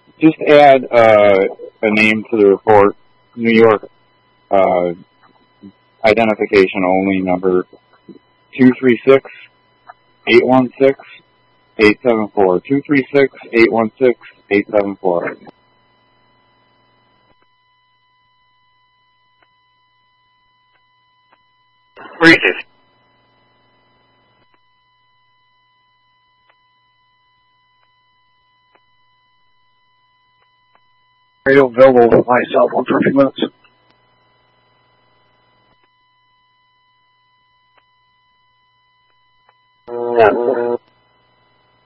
Just add a name to the report. New York identification only, number 236-816-874. 236-816-874. Racist. Radio available with my cell phone for a few minutes.